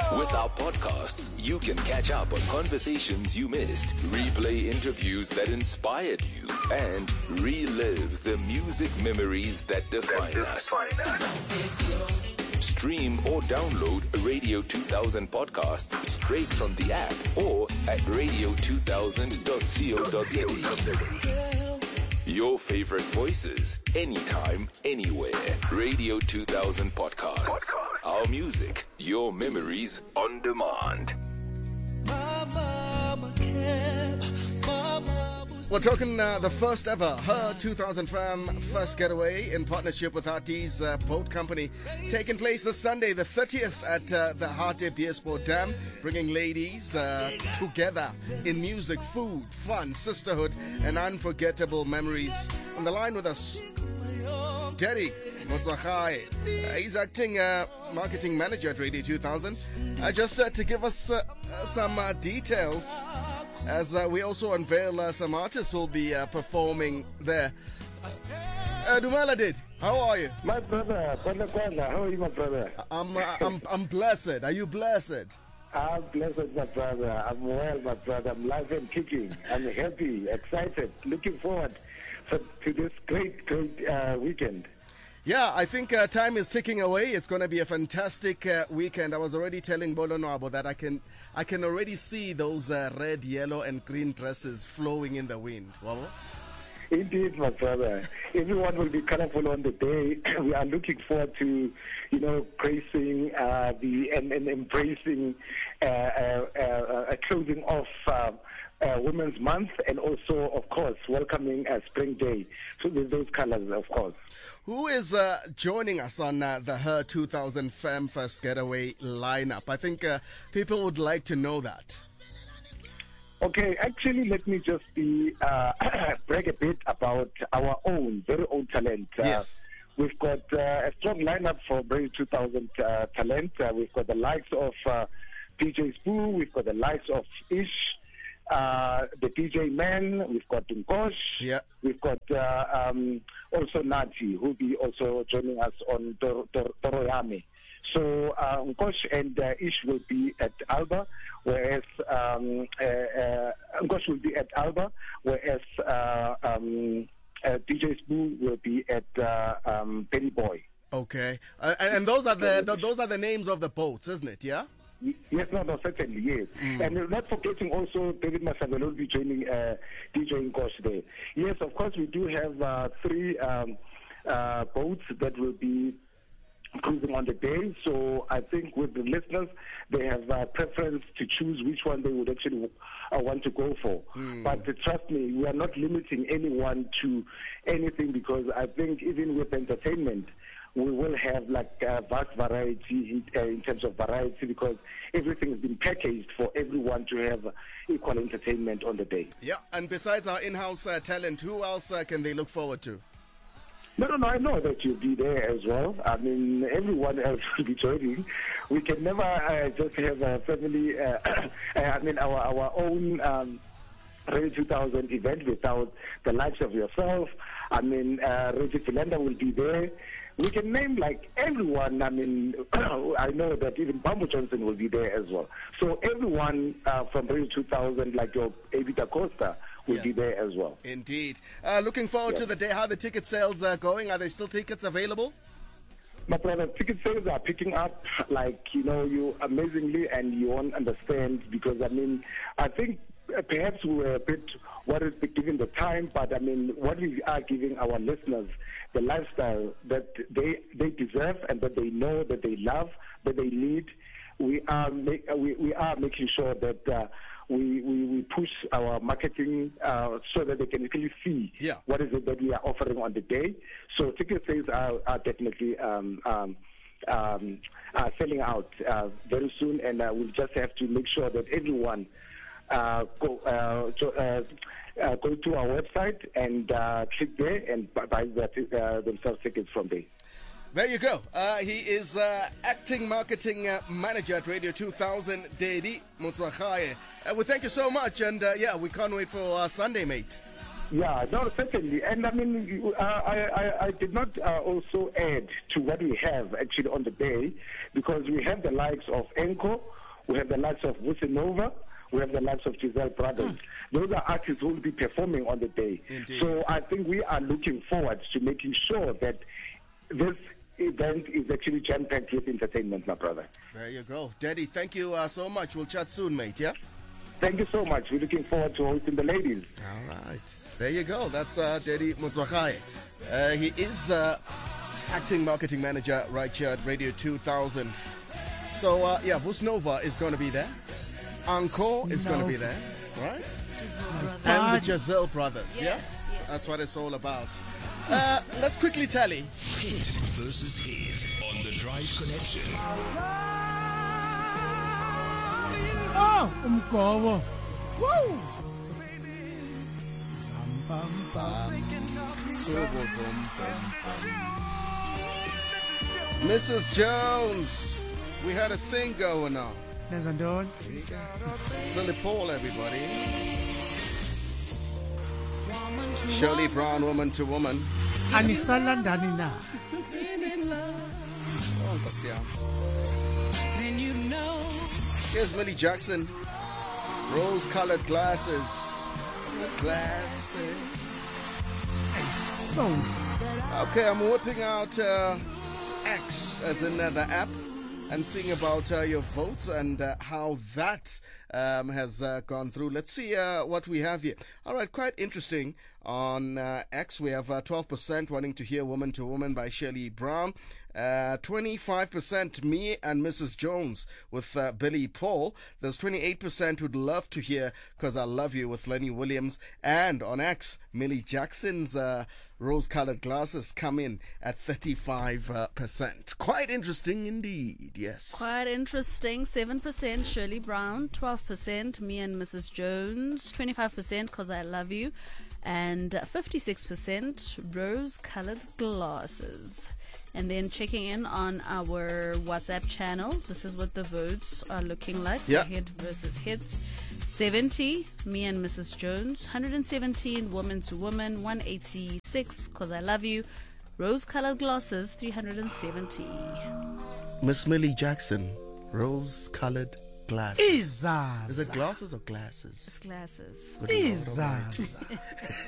With our podcasts, you can catch up on conversations you missed, replay interviews that inspired you, and relive the music memories that define us. Stream or download Radio 2000 podcasts straight from the app or at radio2000.co.za. Your favorite voices, anytime, anywhere. Radio 2000 podcasts. Our music, your memories on demand. We're talking the first ever Her 2000 Fam First Getaway in partnership with Harty's Boat Company, taking place this Sunday, the 30th at the Harty Beersport Dam, bringing ladies together in music, food, fun, sisterhood, and unforgettable memories. On the line with us, Derek Motswagai. He's acting marketing manager at Radio 2000. Just to give us some details, as we also unveil some artists who will be performing there. Dumela did. How are you? My brother, how are you, my brother? I'm blessed. Are you blessed? I'm blessed, my brother. I'm well, my brother. I'm live and kicking. I'm happy, excited, looking forward to this great weekend. Yeah, I think time is ticking away. It's going to be a fantastic weekend. I was already telling Bolonwabo that I can already see those red, yellow, and green dresses flowing in the wind. Wabo? Indeed, my brother. Everyone will be colorful on the day. We are looking forward to, praising and embracing a closing off Women's Month, and also, of course, welcoming Spring Day. So with those colors, of course. Who is joining us on the Her 2000 Fam First Getaway lineup? I think people would like to know that. Okay, actually, let me just brag a bit about our very own talent. Yes. We've got a strong lineup for Brave 2000 talent. We've got the likes of DJ Spoo, we've got the likes of Ish, the DJ Man, we've got Nkosh, yeah. We've got also Nati, who'll be also joining us on Toroyame. So Nkosh and Ish will be at Alba, whereas Nkosh will be at Alba, whereas DJ Spoo will be at Penny Boy. Okay, and those are the names of the boats, isn't it? Yeah. Yes, no, certainly, yes. And not forgetting also David Masabelo will be joining DJ Nkosh there. Yes, of course, we do have 3 boats that will be cruising on the day. So I think with the listeners, they have a preference to choose which one they would actually want to go for. But trust me, we are not limiting anyone to anything, because I think even with entertainment, we will have like a vast variety in terms of variety, because everything has been packaged for everyone to have equal entertainment on the day. Yeah, and besides our in-house talent, who else can they look forward to? No, I know that you'll be there as well. I mean, everyone else will be joining. We can never just have a family, our own Radio 2000 event without the likes of yourself. I mean, Reggie Philander will be there. We can name like everyone. I mean, I know that even Bambo Johnson will be there as well. So everyone from Radio 2000, like your Evita Costa, will be there as well. Indeed. Looking forward to the day. How are the ticket sales going? Are there still tickets available? My brother, ticket sales are picking up like, you amazingly, and you won't understand, because, I mean, I think perhaps we were a bit worried given the time, but, I mean, what we are giving our listeners, the lifestyle that they deserve and that they know, that they love, that they need. We are making sure that we push our marketing so that they can really see what is it that we are offering on the day. So ticket sales are definitely selling out very soon, and we'll just have to make sure that everyone go to our website and click there and buy themselves tickets from there. There you go. He is acting marketing manager at Radio 2000, Dedi Motswagai. We thank you so much, and we can't wait for Sunday, mate. Yeah, no, certainly. And I mean, I did not also add to what we have actually on the day, because we have the likes of Enko, we have the likes of Vusinova, we have the likes of Giselle Brothers. Those are artists who will be performing on the day. Indeed. So I think we are looking forward to making sure that this event is actually jam-packed with entertainment, my brother. There you go. Daddy, thank you so much. We'll chat soon, mate, yeah? Thank you so much. We're looking forward to hosting the ladies. All right. There you go. That's Daddy Motswakgae. He is acting marketing manager right here at Radio 2000. So, yeah, Vusinova is going to be there. Encore is going to be there, right? And the Giselle Brothers, yeah? Yes. That's what it's all about. Let's quickly tally. Hit versus hit on the Drive Connection. Oh, umgobo. Woo! Zambamba. Mrs. Jones, we had a thing going on. Nenza ntoni? It's Billy Paul, everybody. Shirley Brown, Woman to Woman. Anisalandani na. Oh, Nkosi yami. Here's Millie Jackson. Rose-colored glasses. Glasses. So, Okay, I'm whipping out X, as in the app, and seeing about your votes and how that has gone through. Let's see what we have here. All right, quite interesting. On X, we have 12% wanting to hear Woman to Woman by Shirley Brown. 25% Me and Mrs. Jones with Billy Paul. There's 28% who'd love to hear Cause I Love You with Lenny Williams. And on X, Millie Jackson's Rose-Colored Glasses come in at 35%. Quite interesting indeed, yes. Quite interesting. 7% Shirley Brown, 12% Me and Mrs. Jones, 25% Cause I Love You, and 56% Rose-Colored Glasses. And then checking in on our WhatsApp channel, this is what the votes are looking like. Yeah. Hit versus hits. 70, Me and Mrs. Jones. 117, Woman to Woman. 186, Cause I Love You. Rose-Colored Glasses, 370. Miss Millie Jackson, Rose-Colored Glasses. izaza. Is it glasses or glasses? It's glasses. Izaza.